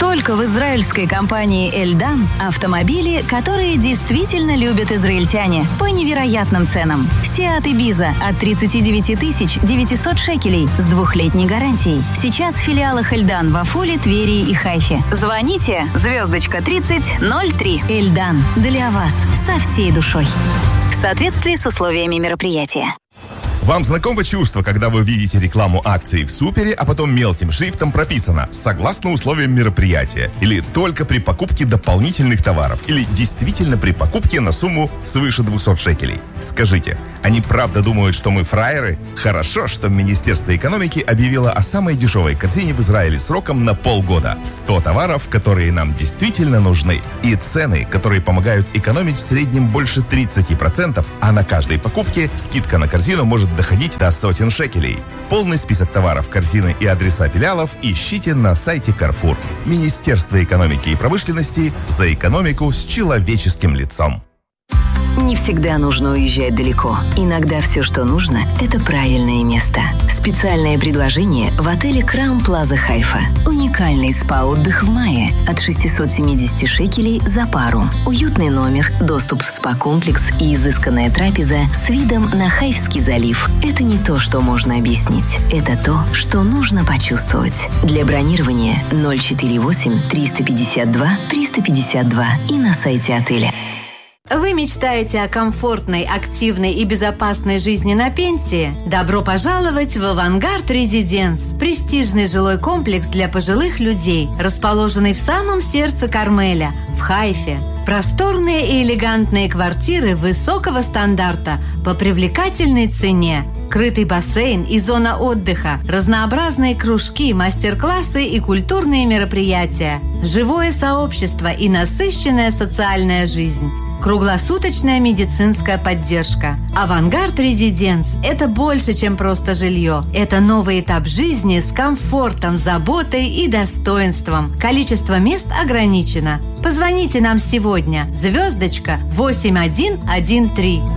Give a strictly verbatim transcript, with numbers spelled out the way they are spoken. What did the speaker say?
Только в израильской компании «Эльдан» автомобили, которые действительно любят израильтяне по невероятным ценам. Seat Ibiza от тридцать девять тысяч девятьсот шекелей с двухлетней гарантией. Сейчас в филиалах «Эльдан» в Афуле, Твери и Хайфе. Звоните звездочка тридцать ноль три. «Эльдан» для вас со всей душой. В соответствии с условиями мероприятия. Вам знакомо чувство, когда вы видите рекламу акций в Супере, а потом мелким шрифтом прописано «Согласно условиям мероприятия» или «Только при покупке дополнительных товаров» или «Действительно при покупке на сумму свыше двухсот шекелей». Скажите, они правда думают, что мы фраеры? Хорошо, что Министерство экономики объявило о самой дешевой корзине в Израиле сроком на полгода. сто товаров, которые нам действительно нужны. И цены, которые помогают экономить в среднем больше тридцати процентов, а на каждой покупке скидка на корзину может доходить до сотен шекелей. Полный список товаров, корзины и адреса филиалов ищите на сайте Carrefour. Министерство экономики и промышленности за экономику с человеческим лицом. Не всегда нужно уезжать далеко. Иногда все, что нужно, это правильное место. Специальное предложение в отеле Краун Плаза Хайфа. Уникальный спа-отдых в мае от шестисот семидесяти шекелей за пару. Уютный номер, доступ в спа-комплекс и изысканная трапеза с видом на Хайфский залив. Это не то, что можно объяснить. Это то, что нужно почувствовать. Для бронирования ноль четыре восемь триста пятьдесят два триста пятьдесят два и на сайте отеля. Вы мечтаете о комфортной, активной и безопасной жизни на пенсии? Добро пожаловать в «Авангард Резиденс» – престижный жилой комплекс для пожилых людей, расположенный в самом сердце Кармеля, в Хайфе. Просторные и элегантные квартиры высокого стандарта по привлекательной цене. Крытый бассейн и зона отдыха, разнообразные кружки, мастер-классы и культурные мероприятия, живое сообщество и насыщенная социальная жизнь. Круглосуточная медицинская поддержка. «Авангард Резиденс» – это больше, чем просто жилье. Это новый этап жизни с комфортом, заботой и достоинством. Количество мест ограничено. Позвоните нам сегодня. Звездочка восемь один один три.